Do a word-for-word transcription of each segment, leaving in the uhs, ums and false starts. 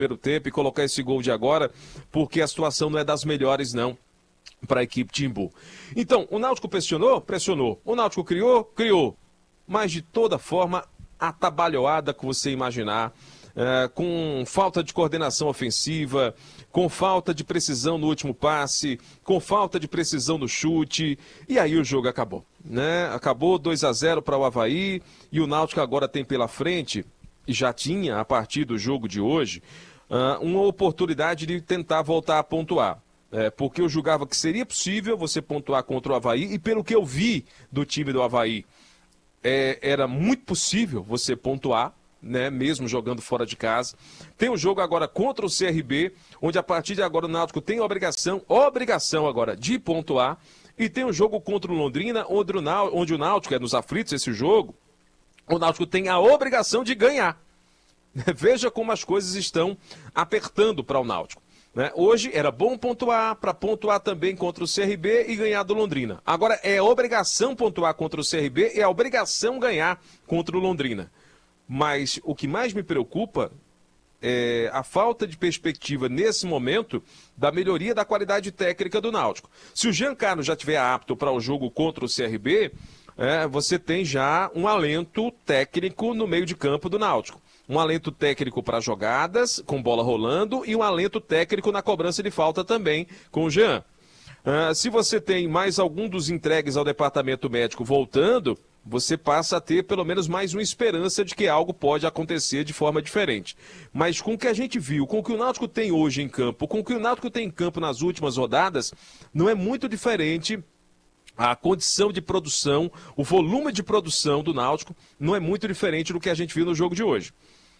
primeiro tempo e colocar esse gol de agora, porque a situação não é das melhores, não, para a equipe Timbu. Então, o Náutico pressionou? Pressionou. O Náutico criou? Criou. Mas, de toda forma, atabalhoada que você imaginar, é, com falta de coordenação ofensiva, com falta de precisão no último passe, com falta de precisão no chute, e aí o jogo acabou, né? Acabou dois a zero para o Avaí, e o Náutico agora tem pela frente, e já tinha a partir do jogo de hoje, uh, uma oportunidade de tentar voltar a pontuar. É, porque eu julgava que seria possível você pontuar contra o Avaí, e pelo que eu vi do time do Avaí, é, era muito possível você pontuar, né, mesmo jogando fora de casa. Tem um jogo agora contra o C R B, onde a partir de agora o Náutico tem obrigação, obrigação agora de pontuar, e tem um jogo contra o Londrina, onde o Náutico, onde o Náutico é nos aflitos esse jogo, o Náutico tem a obrigação de ganhar. Veja como as coisas estão apertando para o Náutico. Né? Hoje era bom pontuar, para pontuar também contra o C R B e ganhar do Londrina. Agora é obrigação pontuar contra o C R B e é obrigação ganhar contra o Londrina. Mas o que mais me preocupa é a falta de perspectiva nesse momento da melhoria da qualidade técnica do Náutico. Se o Giancarlo já estiver apto para o jogo contra o C R B, é, você tem já um alento técnico no meio de campo do Náutico. Um alento técnico para jogadas, com bola rolando, e um alento técnico na cobrança de falta também, com o Jean. Uh, se você tem mais algum dos entregues ao departamento médico voltando, você passa a ter pelo menos mais uma esperança de que algo pode acontecer de forma diferente. Mas com o que a gente viu, com o que o Náutico tem hoje em campo, com o que o Náutico tem em campo nas últimas rodadas, não é muito diferente. A condição de produção, o volume de produção do Náutico não é muito diferente do que a gente viu no jogo de hoje.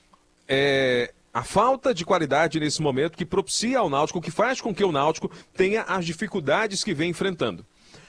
É a falta de qualidade nesse momento que propicia ao Náutico, que faz com que o Náutico tenha as dificuldades que vem enfrentando.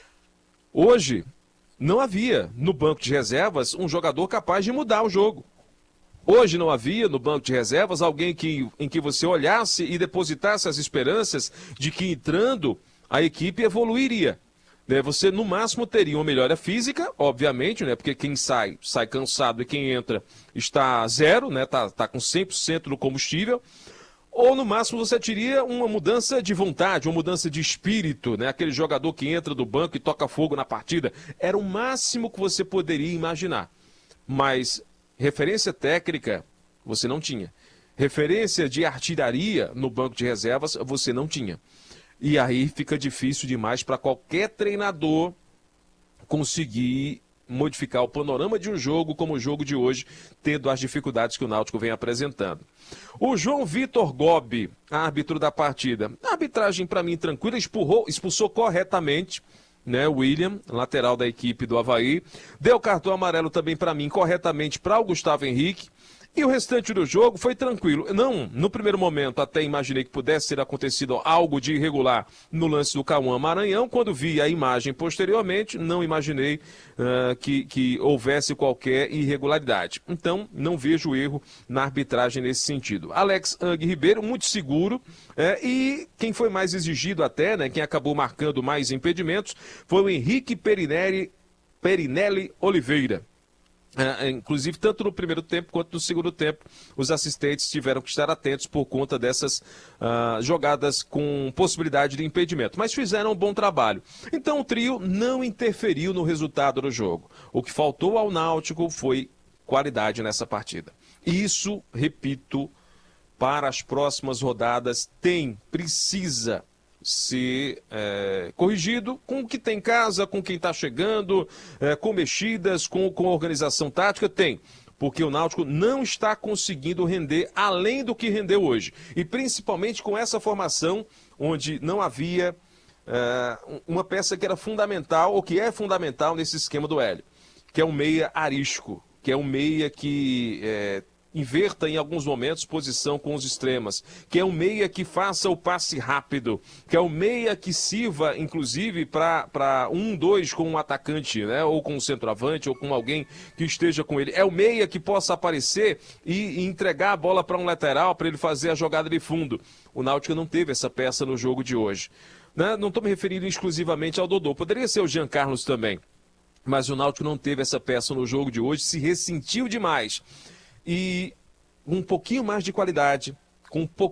Hoje, não havia no banco de reservas um jogador capaz de mudar o jogo. Hoje não havia no banco de reservas alguém que, em que você olhasse e depositasse as esperanças de que entrando a equipe evoluiria. Você, no máximo, teria uma melhora física, obviamente, né? Porque quem sai, sai cansado, e quem entra está zero, né? Tá, tá com cem por cento do combustível. Ou, no máximo, você teria uma mudança de vontade, uma mudança de espírito, né? Aquele jogador que entra do banco e toca fogo na partida. Era o máximo que você poderia imaginar. Mas referência técnica, você não tinha. Referência de artilharia no banco de reservas, você não tinha. E aí fica difícil demais para qualquer treinador conseguir modificar o panorama de um jogo como o jogo de hoje, tendo as dificuldades que o Náutico vem apresentando. O João Vitor Gobi, árbitro da partida. A arbitragem, para mim, tranquila, expurrou, expulsou corretamente, né, o William, lateral da equipe do Avaí. Deu cartão amarelo também, para mim, corretamente para o Gustavo Henrique. E o restante do jogo foi tranquilo. Não, no primeiro momento até imaginei que pudesse ter acontecido algo de irregular no lance do Cauã Maranhão. Quando vi a imagem posteriormente, não imaginei uh, que, que houvesse qualquer irregularidade. Então, não vejo erro na arbitragem nesse sentido. Alex Ang Ribeiro, muito seguro. É, e quem foi mais exigido até, né, quem acabou marcando mais impedimentos, foi o Henrique Perinelli, Perinelli Oliveira. É, inclusive, tanto no primeiro tempo quanto no segundo tempo, os assistentes tiveram que estar atentos por conta dessas uh, jogadas com possibilidade de impedimento. Mas fizeram um bom trabalho. Então, o trio não interferiu no resultado do jogo. O que faltou ao Náutico foi qualidade nessa partida. Isso, repito, para as próximas rodadas, tem, precisa ser é, corrigido com o que tem em casa, com quem está chegando, é, com mexidas, com, com organização tática, tem. Porque o Náutico não está conseguindo render além do que rendeu hoje. E principalmente com essa formação, onde não havia é, uma peça que era fundamental, ou que é fundamental nesse esquema do Hélio, que é um meia arisco, que é um meia que é, inverta em alguns momentos posição com os extremas, que é um meia que faça o passe rápido, que é um meia que sirva, inclusive, para um, dois com um atacante, né? Ou com um centroavante, ou com alguém que esteja com ele. É o meia que possa aparecer e, e entregar a bola para um lateral, para ele fazer a jogada de fundo. O Náutico não teve essa peça no jogo de hoje. Né? Não estou me referindo exclusivamente ao Dodô, poderia ser o Jean Carlos também, mas o Náutico não teve essa peça no jogo de hoje, se ressentiu demais. E um pouquinho mais de qualidade, com um pouco